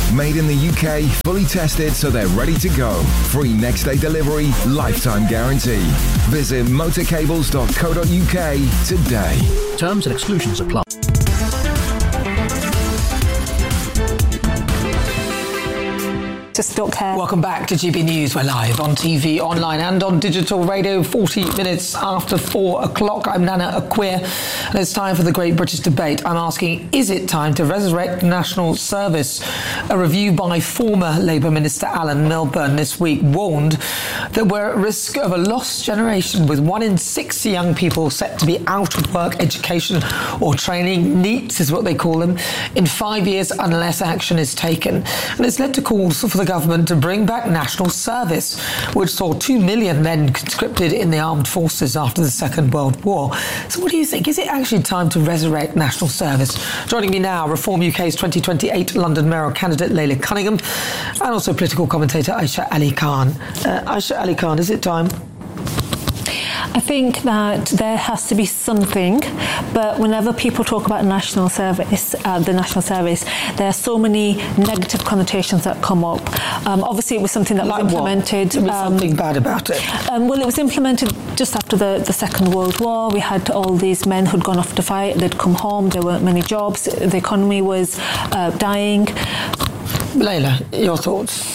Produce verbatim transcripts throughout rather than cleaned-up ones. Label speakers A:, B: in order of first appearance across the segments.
A: Made in the U K, fully tested so they're ready to go. Free next day delivery, lifetime guarantee. Visit motorcables dot co dot U K today.
B: Terms and exclusions apply.
C: Just don't care.
D: Welcome back to G B News. We're live on T V, online and on digital radio, forty minutes after four o'clock. I'm Nana Acquia, and it's time for the Great British Debate. I'm asking, is it time to resurrect national service? A review by former Labour Minister Alan Milburn this week warned that we're at risk of a lost generation, with one in six young people set to be out of work, education or training, NEETs is what they call them, in five years unless action is taken. And it's led to calls for the government to bring back national service, which saw two million men conscripted in the armed forces after the Second World War. So what do you think? Is it actually time to resurrect national service? Joining me now, Reform U K's twenty twenty-eight London mayoral candidate Leila Cunningham, and also political commentator Aisha Ali Khan. Uh, Aisha Ali Khan, is it time?
C: I think that there has to be something, but whenever people talk about national service, uh, the national service, there are so many negative connotations that come up. Um, obviously, it was something that
D: like
C: was implemented.
D: There was
C: um,
D: something bad about it.
C: Um, well, it was implemented just after the, the Second World War. We had all these men who'd gone off to fight. They'd come home. There weren't many jobs. The economy was uh, dying.
D: Leila, your thoughts?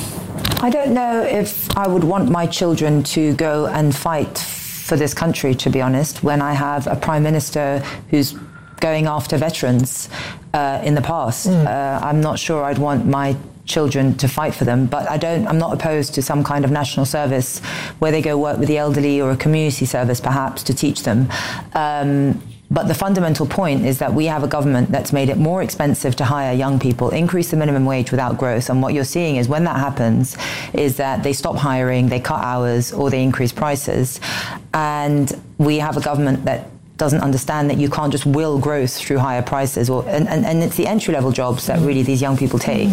E: I don't know if I would want my children to go and fight for this country, to be honest, when I have a Prime Minister who's going after veterans uh, in the past. Mm. Uh, I'm not sure I'd want my children to fight for them, but I don't, I'm not opposed to some kind of national service where they go work with the elderly, or a community service perhaps to teach them. Um, But the fundamental point is that we have a government that's made it more expensive to hire young people, increase the minimum wage without growth. And what you're seeing is when that happens is that they stop hiring, they cut hours, or they increase prices. And we have a government that doesn't understand that you can't just will growth through higher prices, or and, and, and it's the entry-level jobs that really these young people take.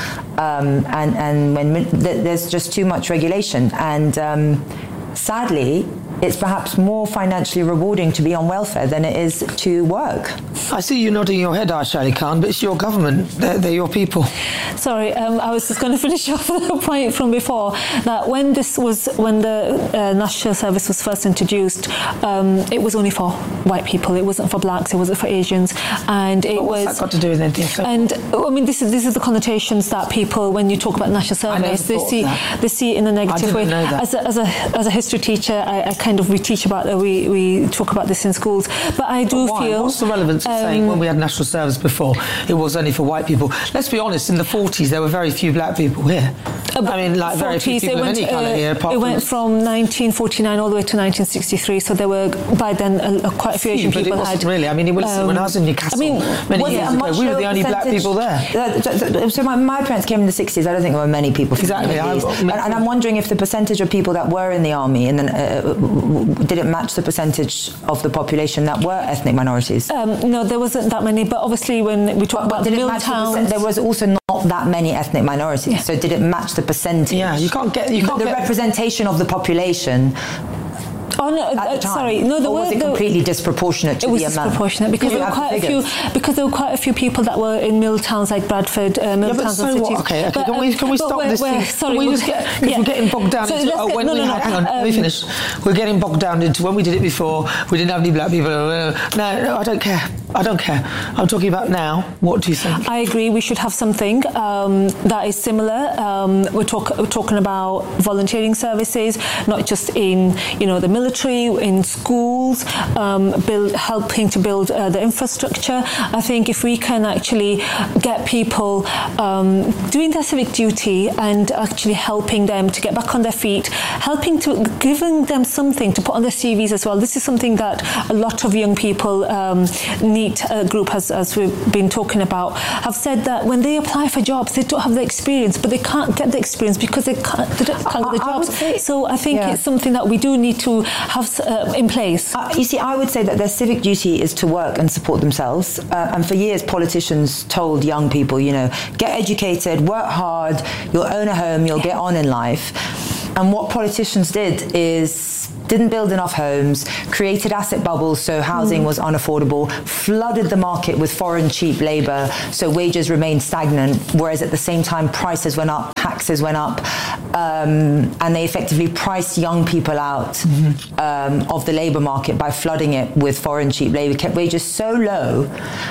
E: Um, and, and when there's just too much regulation. And um, sadly, it's perhaps more financially rewarding to be on welfare than it is to work.
D: I see you nodding your head, Aisha Ali Khan, but it's your government. They're, they're your people.
C: Sorry, um, I was just going to finish off the point from before, that when this was, when the uh, National Service was first introduced, um, it was only for white people. It wasn't for blacks, it wasn't for Asians. And it
D: but what's
C: was...
D: that got to do with anything?
C: And, I mean, this is, this is the connotations that people, when you talk about National Service, they see, they see it in a negative way.
D: Know that.
C: As a, as a, as a history teacher, I, I kind of, we teach about, uh, we, we talk about this in schools. But I do
D: but why?
C: feel...
D: What's the relevance of
C: um,
D: saying when we had national service before, it was only for white people? Let's be honest, in the forties, there were very few black people here. Uh, I mean, like very few people of any colour uh, here. Apart
C: it
D: from
C: went from nineteen forty-nine all the way to nineteen sixty-three, so there were, by then, uh, quite a few Asian
D: but
C: people
D: it wasn't
C: had...
D: really. I mean, it was, um, when I was in Newcastle I mean, many years ago, we were the only black people there.
E: So my, my parents came in the sixties. I don't think there were many people from
D: exactly.
E: the nineties. And, and I'm wondering if the percentage of people that were in the army, and then uh, did it match the percentage of the population that were ethnic minorities?
C: Um, no, there wasn't that many, but obviously when we talk
E: but,
C: about
E: but
C: the mill towns...
E: There was also not that many ethnic minorities, yeah. So did it match the percentage?
D: Yeah, you can't get... You can't
E: the
D: get
E: representation of the population...
C: Oh no! Uh, sorry, no. The
E: or was it completely
C: the,
E: disproportionate to
C: it was
E: the amount?
C: disproportionate because there were quite a few. Because there were quite a few people that were in mill towns like Bradford, uh, mill
D: yeah,
C: towns
D: so
C: and cities.
D: What? Okay, okay.
C: But,
D: can we can we stop this thing?
C: Sorry,
D: can we just get, yeah. We're getting bogged down
C: so
D: into. Oh,
C: get,
D: when
C: no,
D: we
C: no,
D: had,
C: no.
D: hang on,
C: Um,
D: let me finish. We're getting bogged down into when we did it before. We didn't have any black people. No, no, I don't care. I don't care. I'm talking about now. What do you think?
C: I agree. We should have something um, that is similar. Um, we're, talk, we're talking about volunteering services, not just in you know the military, in schools, um, build, helping to build uh, the infrastructure. I think if we can actually get people um, doing their civic duty and actually helping them to get back on their feet, helping to giving them something to put on their C Vs as well. This is something that a lot of young people um, need. Uh, group, as, as we've been talking about, have said that when they apply for jobs, they don't have the experience, but they can't get the experience because they can't, they can't get the jobs. Say, so I think yeah. it's something that we do need to have uh, in place.
E: Uh, you see, I would say that their civic duty is to work and support themselves. Uh, and for years, politicians told young people, you know, get educated, work hard, you'll own a home, you'll get on in life. And what politicians did is didn't build enough homes, created asset bubbles so housing mm. was unaffordable, flooded the market with foreign cheap labour so wages remained stagnant, whereas at the same time prices went up, taxes went up, um, and they effectively priced young people out mm-hmm. um, of the labour market by flooding it with foreign cheap labour, kept wages so low.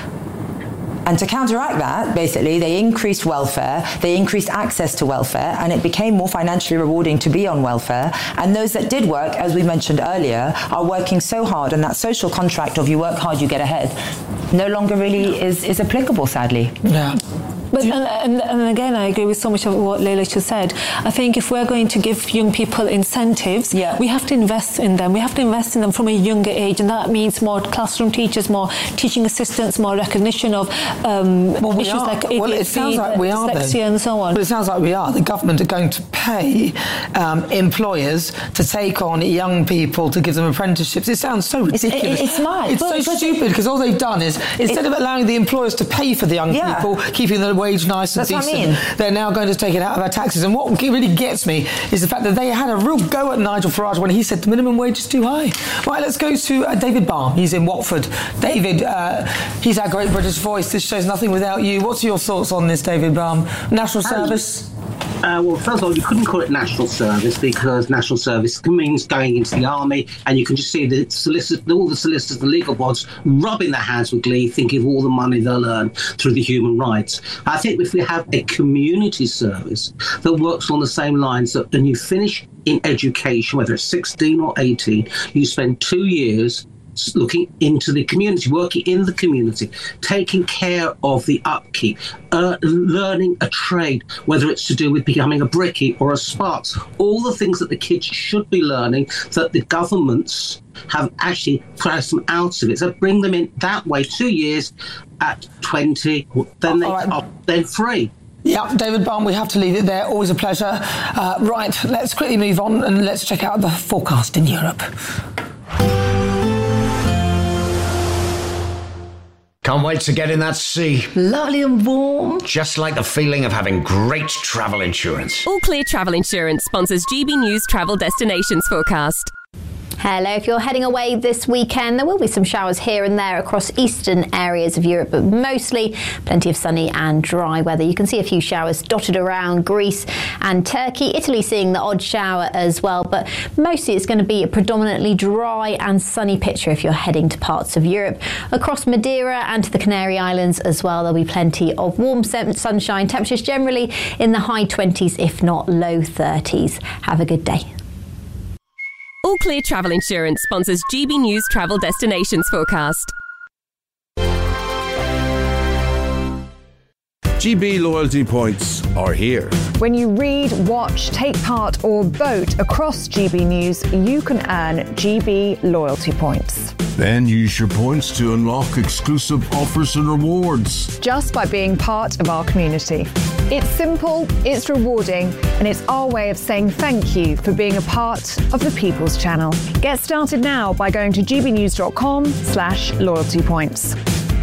E: And to counteract that, basically, they increased welfare, they increased access to welfare, and it became more financially rewarding to be on welfare. And those that did work, as we mentioned earlier, are working so hard, and that social contract of you work hard, you get ahead, no longer really is, is applicable, sadly.
D: Yeah.
C: But and, and, and again, I agree with so much of what Leila just said. I think if we're going to give young people incentives,
E: yeah.
C: we have to invest in them. We have to invest in them from a younger age, and that means more classroom teachers, more teaching assistants, more recognition of um,
D: well, we
C: issues
D: are.
C: like A D H D,
D: well, it sounds like we are,
C: dyslexia,
D: then.
C: and so on.
D: But it sounds like we are. The government are going to pay um, employers to take on young people to give them apprenticeships. It sounds so ridiculous.
E: It's, it, it's mad.
D: It's
E: but,
D: so
E: but,
D: stupid because all they've done is instead
E: it,
D: of allowing the employers to pay for the young
E: yeah.
D: people, keeping the wage nice and
E: That's
D: decent,
E: what I mean.
D: they're now going to take it out of our taxes. And what really gets me is the fact that they had a real go at Nigel Farage when he said the minimum wage is too high. Right, let's go to uh, David Barr. He's in Watford. David, uh, he's our great British voice. This show's nothing without you. What's your thoughts on this, David Barr? National service?
F: Uh, well, first of all, you couldn't call it national service because national service means going into the army, and you can just see the solicitors, all the solicitors and legal boards rubbing their hands with glee, thinking of all the money they'll earn through the human rights. I think if we have a community service that works on the same lines, that when you finish in education, whether it's sixteen or eighteen, you spend two years looking into the community, working in the community, taking care of the upkeep, uh, learning a trade, whether it's to do with becoming a brickie or a sparks, all the things that the kids should be learning that the governments have actually priced them out of it. So bring them in that way, two years at twenty, then they right. are then free.
D: Yeah, David Barr, we have to leave it there. Always a pleasure. Uh, right, let's quickly move on and let's check out the forecast in Europe.
G: Can't wait to get in that sea.
H: Lovely and warm.
G: Just like the feeling of having great travel insurance.
I: All Clear Travel Insurance sponsors G B News Travel Destinations Forecast.
J: Hello, if you're heading away this weekend, there will be some showers here and there across eastern areas of Europe, but mostly plenty of sunny and dry weather. You can see a few showers dotted around Greece and Turkey. Italy seeing the odd shower as well, but mostly it's going to be a predominantly dry and sunny picture if you're heading to parts of Europe. Across Madeira and to the Canary Islands as well, there'll be plenty of warm sunshine. Temperatures generally in the high twenties, if not low thirties. Have a good day.
I: All Clear Travel Insurance sponsors G B News Travel Destinations Forecast.
K: G B loyalty points are here.
L: When you read, watch, take part or vote across G B News, you can earn G B loyalty points.
K: Then use your points to unlock exclusive offers and rewards.
L: Just by being part of our community. It's simple, it's rewarding, and it's our way of saying thank you for being a part of the People's Channel. Get started now by going to gbnews.com slash loyalty points.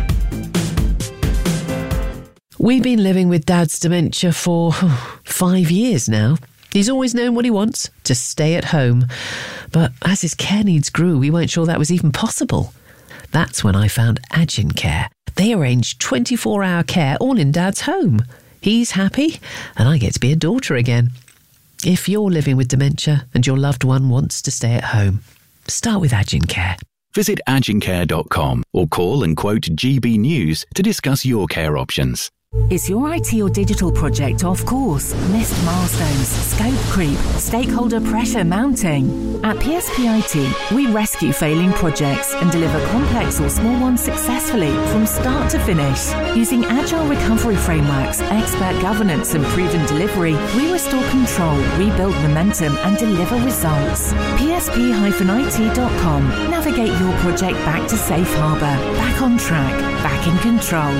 M: We've been living with Dad's dementia for oh, five years now. He's always known what he wants, to stay at home. But as his care needs grew, we weren't sure that was even possible. That's when I found Agin Care. They arrange twenty-four hour care all in Dad's home. He's happy, and I get to be a daughter again. If you're living with dementia and your loved one wants to stay at home, start with Agin Care.
N: Visit agin care dot com or call and quote G B News to discuss your care options.
O: Is your I T or digital project off course? Missed milestones, scope creep, stakeholder pressure mounting? At P S P I T, we rescue failing projects and deliver complex or small ones successfully from start to finish. Using agile recovery frameworks, expert governance and proven delivery, we restore control, rebuild momentum and deliver results. P S P I T dot com. Navigate your project back to safe harbour, back on track, back in control.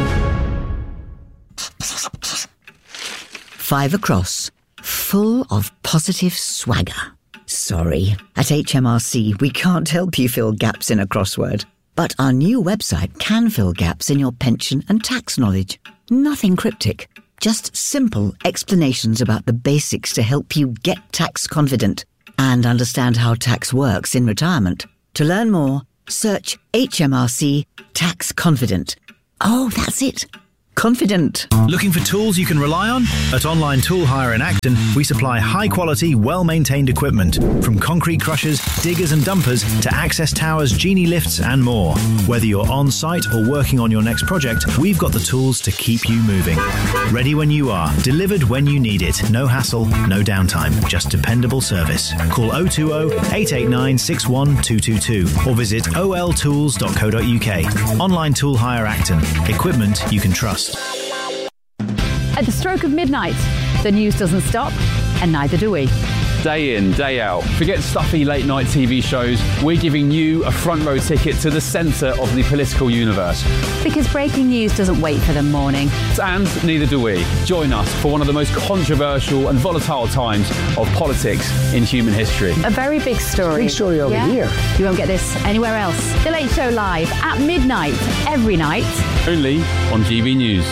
H: Five across, full of positive swagger. Sorry, at H M R C we can't help you fill gaps in a crossword. But our new website can fill gaps in your pension and tax knowledge. Nothing cryptic, just simple explanations about the basics to help you get tax confident and understand how tax works in retirement. To learn more, search H M R C Tax Confident. Oh, that's it. Confident.
P: Looking for tools you can rely on? At Online Tool Hire in Acton, we supply high-quality, well-maintained equipment, from concrete crushers, diggers and dumpers to access towers, genie lifts and more. Whether you're on-site or working on your next project, we've got the tools to keep you moving. Ready when you are, delivered when you need it. No hassle, no downtime, just dependable service. Call oh two oh, eight eight nine, six one two two two or visit o l tools dot co dot u k. Online Tool Hire Acton. Equipment you can trust.
Q: At the stroke of midnight, the news doesn't stop, and neither do we.
R: Day in, day out. Forget stuffy late night T V shows. We're giving you a front row ticket to the centre of the political universe.
Q: Because breaking news doesn't wait for the morning.
R: And neither do we. Join us for one of the most controversial and volatile times of politics in human history.
Q: A very big story.
R: Big story over
Q: yeah?
R: here.
Q: You won't get this anywhere else. The Late Show live at midnight every night.
R: Only on G B News.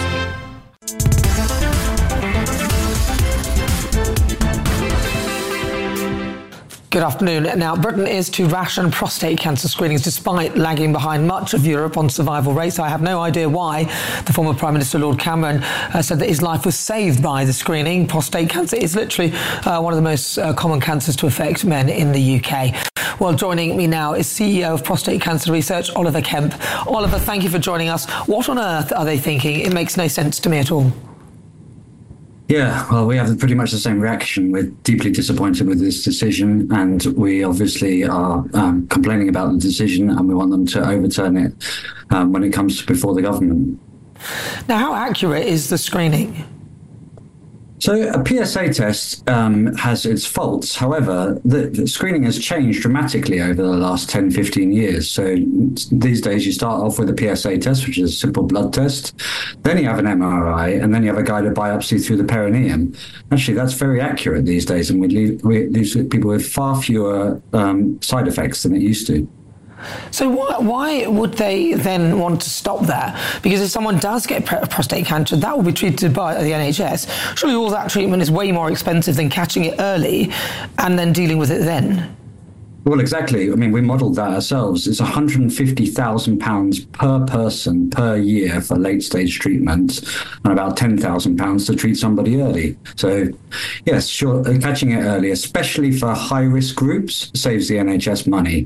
D: Good afternoon. Now, Britain is to ration prostate cancer screenings despite lagging behind much of Europe on survival rates. I have no idea why. The former Prime Minister Lord Cameron uh, said that his life was saved by the screening. Prostate cancer is literally uh, one of the most uh, common cancers to affect men in the U K. Well, joining me now is C E O of Prostate Cancer Research, Oliver Kemp. Oliver, thank you for joining us. What on earth are they thinking? It makes no sense to me at all.
S: Yeah, well, we have pretty much the same reaction. We're deeply disappointed with this decision, and we obviously are um, complaining about the decision, and we want them to overturn it um, when it comes to before the government.
D: Now, how accurate is the screening?
S: So a P S A test um, has its faults. However, the, the screening has changed dramatically over the last ten, fifteen years. So these days you start off with a P S A test, which is a simple blood test. Then you have an M R I, and then you have a guided biopsy through the perineum. Actually, that's very accurate these days, and we leave, we leave people with far fewer um, side effects than it used to.
D: So why, why would they then want to stop that? Because if someone does get prostate cancer, that will be treated by the N H S. Surely all that treatment is way more expensive than catching it early and then dealing with it then.
S: Well, exactly. I mean, we modelled that ourselves. It's one hundred fifty thousand pounds per person per year for late-stage treatment and about ten thousand pounds to treat somebody early. So, yes, sure, catching it early, especially for high-risk groups, saves the N H S money.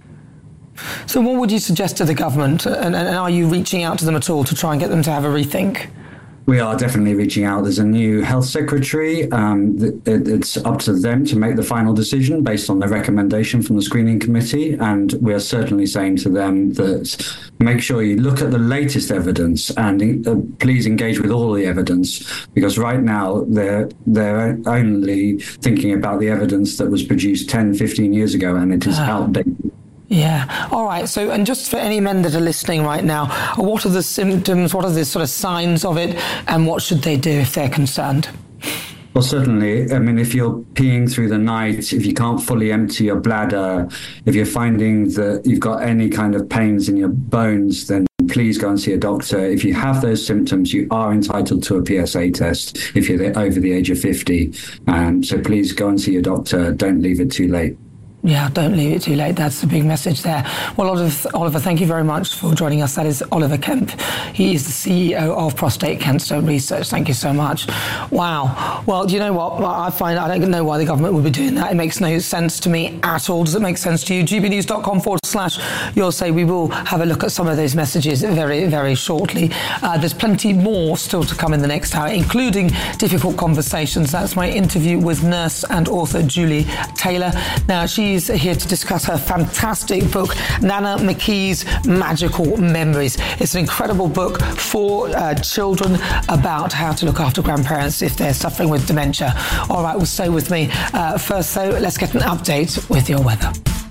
D: So what would you suggest to the government, and, and are you reaching out to them at all to try and get them to have a rethink?
S: We are definitely reaching out. There's a new health secretary. Um, it, it's up to them to make the final decision based on the recommendation from the screening committee. And we are certainly saying to them that make sure you look at the latest evidence and uh, please engage with all the evidence, because right now they're, they're only thinking about the evidence that was produced ten, fifteen years ago, and it is uh. outdated.
D: Yeah. All right. So, and just for any men that are listening right now, what are the symptoms? What are the sort of signs of it? And what should they do if they're concerned?
S: Well, certainly. I mean, if you're peeing through the night, if you can't fully empty your bladder, if you're finding that you've got any kind of pains in your bones, then please go and see a doctor. If you have those symptoms, you are entitled to a P S A test if you're over the age of fifty. Um, so please go and see your doctor. Don't leave it too late.
D: Yeah, don't leave it too late. That's the big message there. Well, Oliver, Oliver, thank you very much for joining us. That is Oliver Kemp. He is the C E O of Prostate Cancer Research. Thank you so much. Wow. Well, do you know what? I find I don't know why the government would be doing that. It makes no sense to me at all. Does it make sense to you? gbnews.com forward slash you'll say. We will have a look at some of those messages very, very shortly. Uh, there's plenty more still to come in the next hour, including difficult conversations. That's my interview with nurse and author Julie Taylor. Now, she She's here to discuss her fantastic book, Nana McKee's Magical Memories. It's an incredible book for uh, children about how to look after grandparents if they're suffering with dementia. All right, well, stay with me. Uh, first, though, let's get an update with your weather.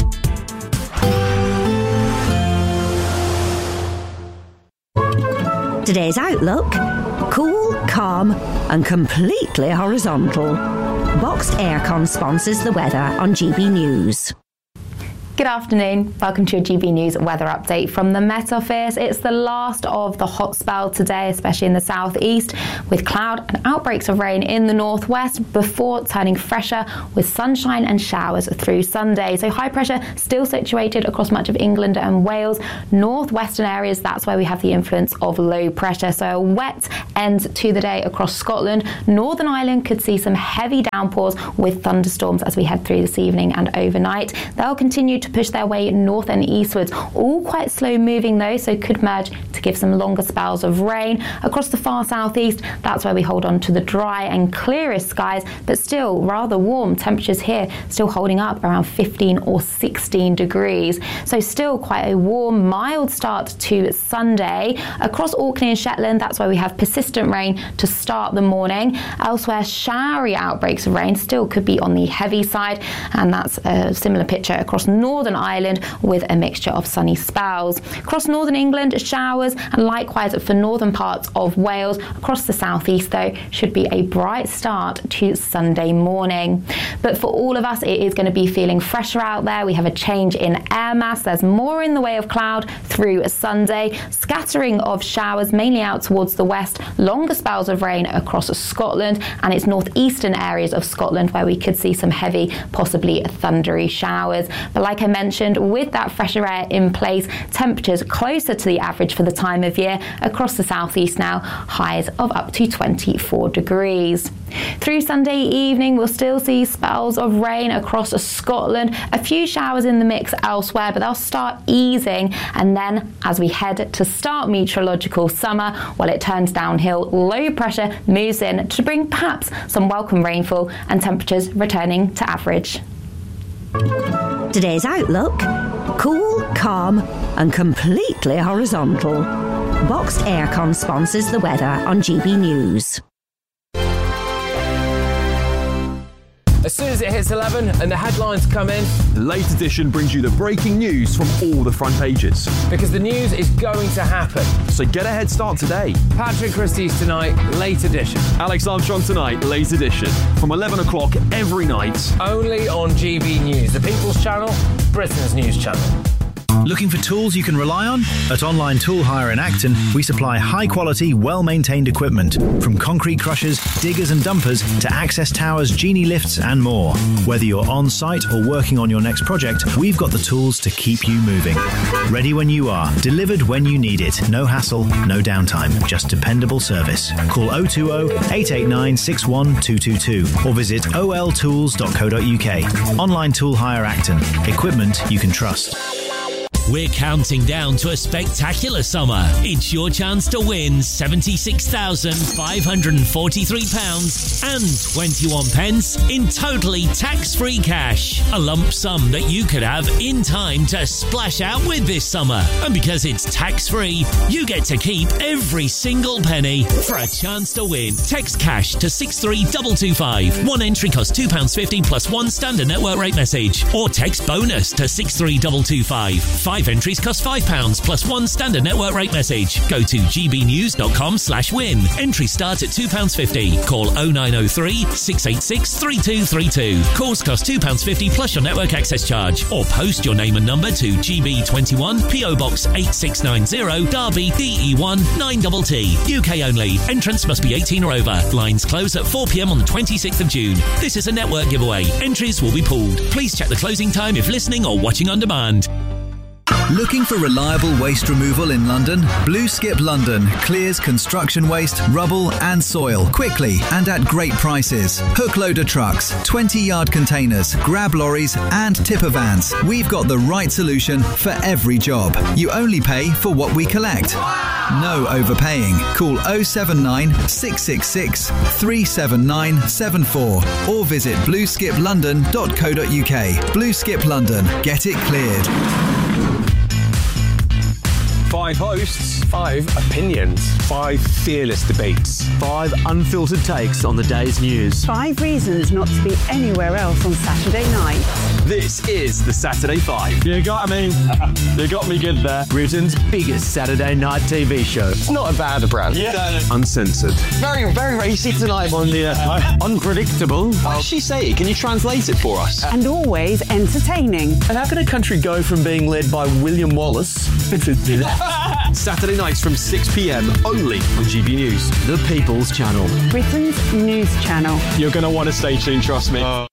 T: Today's outlook: cool, calm and completely horizontal. Boxed Aircon sponsors the weather on G B News.
J: Good afternoon. Welcome to your G B News weather update from the Met Office. It's the last of the hot spell today, especially in the southeast, with cloud and outbreaks of rain in the northwest before turning fresher with sunshine and showers through Sunday. So high pressure still situated across much of England and Wales. Northwestern areas, that's where we have the influence of low pressure. So a wet end to the day across Scotland. Northern Ireland could see some heavy downpours with thunderstorms as we head through this evening and overnight. They'll continue to push their way north and eastwards, all quite slow moving though, so could merge to give some longer spells of rain. Across the far southeast, that's where we hold on to the dry and clearest skies, but still rather warm. Temperatures here still holding up around fifteen or sixteen degrees. So still quite a warm, mild start to Sunday. Across Orkney and Shetland, that's where we have persistent rain to start the morning. Elsewhere, showery outbreaks of rain still could be on the heavy side, and that's a similar picture across Northern Ireland with a mixture of sunny spells. Across northern England, showers, and likewise for northern parts of Wales. Across the southeast, though, should be a bright start to Sunday morning. But for all of us, it is going to be feeling fresher out there. We have a change in air mass. There's more in the way of cloud through Sunday. Scattering of showers, mainly out towards the west. Longer spells of rain across Scotland, and it's northeastern areas of Scotland where we could see some heavy, possibly thundery showers. But like I mentioned, with that fresher air in place, temperatures closer to the average for the time of year across the southeast now, highs of up to twenty-four degrees. Through Sunday evening, we'll still see spells of rain across Scotland, a few showers in the mix elsewhere, but they'll start easing, and then as we head to start meteorological summer, while it turns downhill, low pressure moves in to bring perhaps some welcome rainfall and temperatures returning to average.
T: Today's outlook: cool, calm and completely horizontal. Boxed Aircon sponsors the weather on G B News.
U: As soon as it hits eleven and the headlines come in,
V: Late Edition brings you the breaking news from all the front pages.
U: Because the news is going to happen.
V: So get a head start today.
U: Patrick Christie's tonight, Late Edition.
V: Alex Armstrong tonight, Late Edition. From eleven o'clock every night.
U: Only on G B News, the People's Channel, Britain's news channel.
P: Looking for tools you can rely on? At Online Tool Hire in Acton, we supply high-quality, well-maintained equipment, from concrete crushers, diggers and dumpers to access towers, genie lifts and more. Whether you're on-site or working on your next project, we've got the tools to keep you moving. Ready when you are, delivered when you need it. No hassle, no downtime, just dependable service. Call oh two oh, eight eight nine, six one two two two or visit o l tools dot co dot u k. Online Tool Hire Acton. Equipment you can trust.
W: We're counting down to a spectacular summer. It's your chance to win seventy-six thousand five hundred forty-three pounds and twenty-one pence in totally tax-free cash. A lump sum that you could have in time to splash out with this summer. And because it's tax-free, you get to keep every single penny. For a chance to win, text cash to six three two two five. One entry costs two pounds fifty plus one standard network rate message. Or text bonus to six three two two five. Five entries cost five pounds plus one standard network rate message. Go to g b news dot com slash win. Entries start at two pounds fifty. Call oh nine oh three, six eight six, three two three two. Calls cost two pounds fifty plus your network access charge. Or post your name and number to G B twenty-one, P O Box eight six nine zero, Derby, D E one nine T T. U K only. Entrance must be eighteen or over. Lines close at four p m on the twenty-sixth of June. This is a network giveaway. Entries will be pooled. Please check the closing time if listening or watching on demand.
X: Looking for reliable waste removal in London? Blue Skip London clears construction waste, rubble and soil quickly and at great prices. Hook loader trucks, twenty yard containers, grab lorries and tipper vans. We've got the right solution for every job. You only pay for what we collect. No overpaying. Call oh seven nine, six six six, three seven nine seven four or visit blue skip london dot co dot u k. Blue Skip London. Get it cleared.
V: Five hosts. Five opinions. Five fearless debates.
A: Five unfiltered takes on the day's news.
B: Five reasons not to be anywhere else on Saturday night.
V: This is the Saturday Five.
A: You got me. You got me good there. Britain's biggest Saturday night T V show.
V: It's not a bad brand.
A: Yeah.
V: Uncensored.
A: Very, very racy tonight on the uh, unpredictable.
V: What did she say? Can you translate it for us?
B: And always entertaining.
A: And how can a country go from being led by William Wallace
V: Saturday nights from six p.m. only on G B News.
A: The People's Channel.
B: Britain's news channel.
V: You're going to want to stay tuned, trust me. Uh.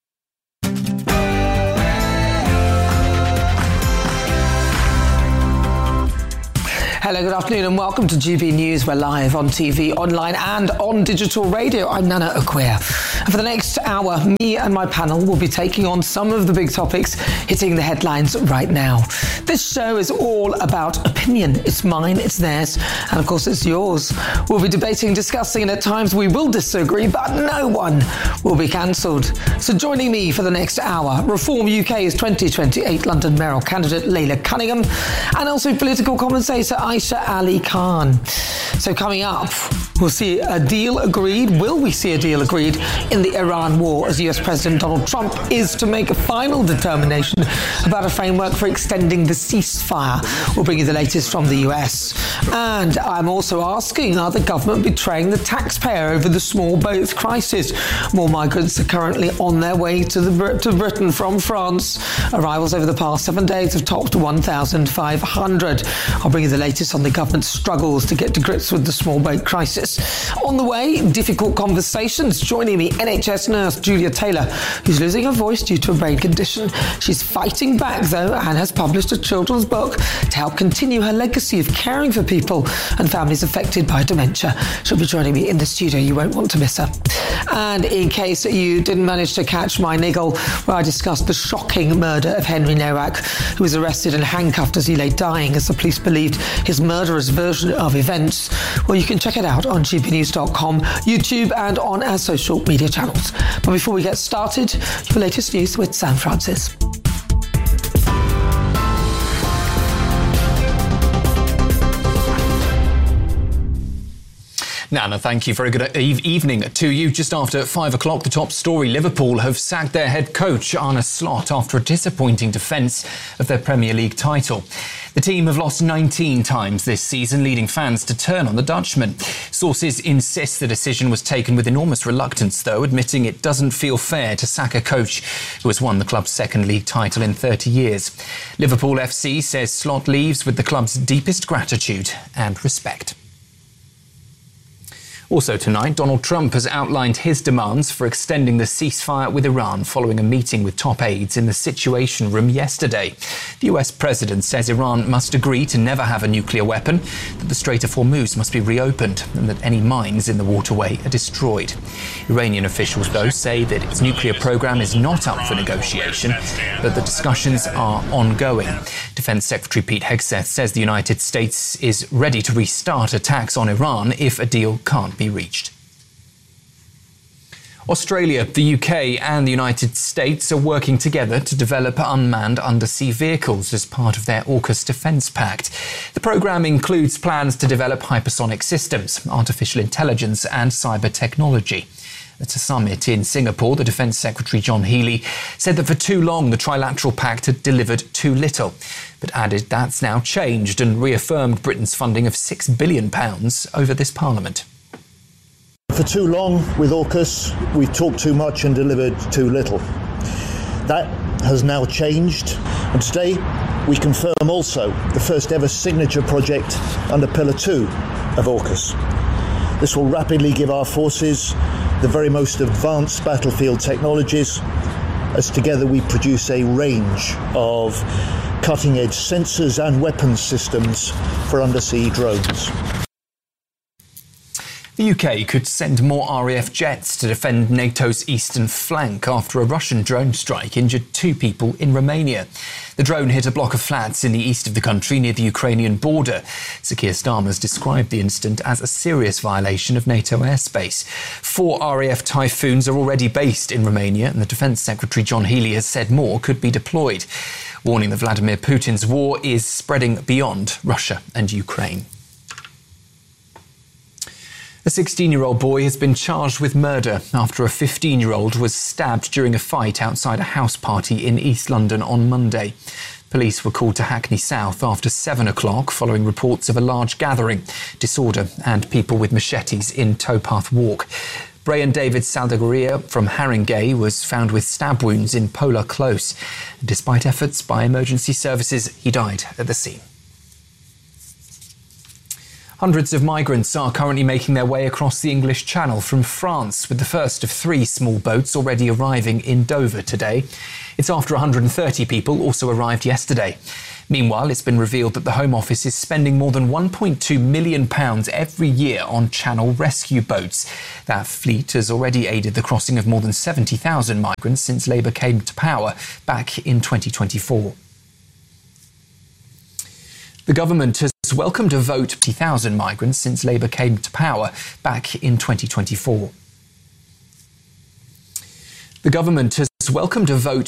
D: Hello, good afternoon and welcome to G B News. We're live on T V, online and on digital radio. I'm Nana Acquia. And for the next hour, me and my panel will be taking on some of the big topics hitting the headlines right now. This show is all about opinion. It's mine, it's theirs, and of course it's yours. We'll be debating, discussing, and at times we will disagree, but no one will be cancelled. So joining me for the next hour, Reform U K's twenty twenty-eight London mayoral candidate Leila Cunningham, and also political commentator Aisha Ali Khan. So coming up, we'll see a deal agreed. Will we see a deal agreed in the Iran war as U S President Donald Trump is to make a final determination about a framework for extending the ceasefire? We'll bring you the latest from the U S. And I'm also asking, are the government betraying the taxpayer over the small boat crisis? More migrants are currently on their way to, the, to Britain from France. Arrivals over the past seven days have topped one thousand five hundred. I'll bring you the latest on the government's struggles to get to grips with the small boat crisis. On the way, difficult conversations. Joining me, N H S nurse Julia Taylor, who's losing her voice due to a brain condition. She's fighting back, though, and has published a children's book to help continue her legacy of caring for people and families affected by dementia. She'll be joining me in the studio. You won't want to miss her. And in case you didn't manage to catch my niggle, where I discussed the shocking murder of Henry Nowak, who was arrested and handcuffed as he lay dying as the police believed his murderous version of events, well, you can check it out on G B news dot com, YouTube, and on our social media channels. But before we get started, your latest news with Sam Francis.
C: Nana, thank you. Very good evening to you. Just after five o'clock, the top story, Liverpool have sacked their head coach, Arne Slot, after a disappointing defence of their Premier League title. The team have lost nineteen times this season, leading fans to turn on the Dutchman. Sources insist the decision was taken with enormous reluctance, though, admitting it doesn't feel fair to sack a coach who has won the club's second league title in thirty years. Liverpool F C says Slot leaves with the club's deepest gratitude and respect. Also tonight, Donald Trump has outlined his demands for extending the ceasefire with Iran following a meeting with top aides in the Situation Room yesterday. The U S president says Iran must agree to never have a nuclear weapon, that the Strait of Hormuz must be reopened, and that any mines in the waterway are destroyed. Iranian officials, though, say that its nuclear program is not up for negotiation, but the discussions are ongoing. Defense Secretary Pete Hegseth says the United States is ready to restart attacks on Iran if a deal can't be reached. Australia, the U K and the United States are working together to develop unmanned undersea vehicles as part of their AUKUS Defence Pact. The programme includes plans to develop hypersonic systems, artificial intelligence and cyber technology. At a summit in Singapore, the Defence Secretary John Healey said that for too long the trilateral pact had delivered too little, but added that's now changed and reaffirmed Britain's funding of six billion pounds over this Parliament.
E: For too long with AUKUS, we talked too much and delivered too little. That has now changed, and today we confirm also the first ever signature project under Pillar two of AUKUS. This will rapidly give our forces the very most advanced battlefield technologies, as together we produce a range of cutting-edge sensors and weapons systems for undersea drones.
C: The U K could send more R A F jets to defend NATO's eastern flank after a Russian drone strike injured two people in Romania. The drone hit a block of flats in the east of the country near the Ukrainian border. Sir Keir Starmer's described the incident as a serious violation of NATO airspace. Four R A F Typhoons are already based in Romania, and the Defence Secretary John Healey has said more could be deployed. warning that Vladimir Putin's war is spreading beyond Russia and Ukraine. A sixteen-year-old boy has been charged with murder after a fifteen-year-old was stabbed during a fight outside a house party in East London on Monday. Police were called to Hackney South after seven o'clock following reports of a large gathering, disorder and people with machetes in Towpath Walk. Brian David Saldaguria from Haringey was found with stab wounds in Polar Close. Despite efforts by emergency services, he died at the scene. Hundreds of migrants are currently making their way across the English Channel from France, with the first of three small boats already arriving in Dover today. It's after one hundred thirty people also arrived yesterday. Meanwhile, it's been revealed that the Home Office is spending more than one point two million pounds every year on Channel rescue boats. That fleet has already aided the crossing of more than seventy thousand migrants since Labour came to power back in twenty twenty-four. The government has welcomed a vote of fifty thousand migrants since Labour came to power back in twenty twenty-four. The government has welcomed a vote